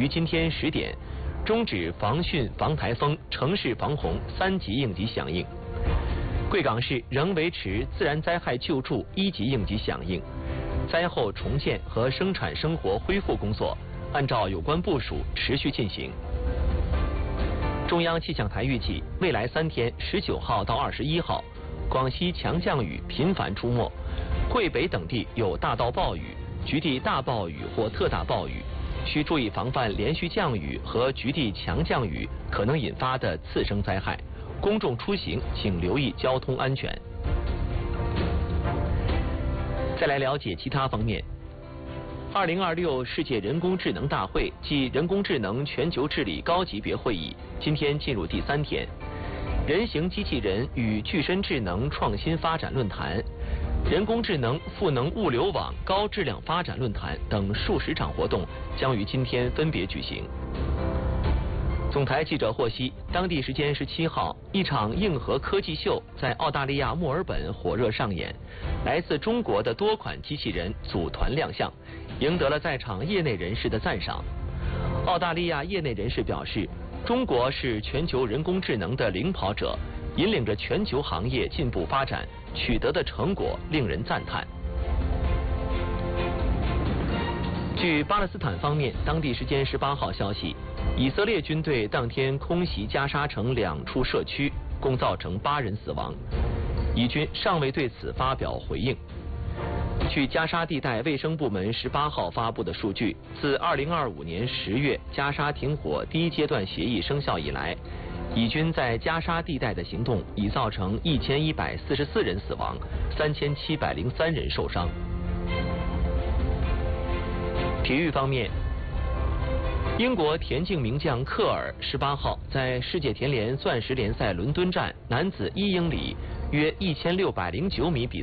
于今天10点终止防汛、防台风、城市防洪3级应急响应。贵港市仍维持自然灾害救助1级应急响应，灾后重建和生产生活恢复工作按照有关部署持续进行。中央气象台预计，未来3天，19号到21号，广西强降雨频繁出没，桂北等地有大到暴雨，局地大暴雨或特大暴雨，需注意防范连续降雨和局地强降雨可能引发的次生灾害。公众出行请留意交通安全。再来了解其他方面。2026世界人工智能大会暨人工智能全球治理高级别会议今天进入第3天，人形机器人与具身智能创新发展论坛、人工智能赋能物流网高质量发展论坛等数10场活动将于今天分别举行。总台记者获悉，当地时间17号，一场硬核科技秀在澳大利亚墨尔本火热上演，来自中国的多款机器人组团亮相，赢得了在场业内人士的赞赏。澳大利亚业内人士表示，中国是全球人工智能的领跑者，引领着全球行业进步发展，取得的成果令人赞叹。据巴勒斯坦方面，当地时间18号消息，以色列军队当天空袭加沙城2处社区，共造成8人死亡。以军尚未对此发表回应。据加沙地带卫生部门18号发布的数据，自2025年10月加沙停火第1阶段协议生效以来，以军在加沙地带的行动已造成1144人死亡，3703人受伤。体育方面，英国田径名将克尔18号在世界田联钻石联赛伦敦站男子1英里约1609米比赛